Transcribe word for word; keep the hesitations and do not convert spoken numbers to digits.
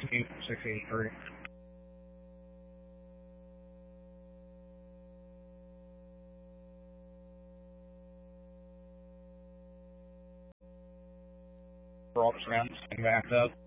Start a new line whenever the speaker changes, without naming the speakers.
sixteen, six eighty-three. For all the rounds and backed up.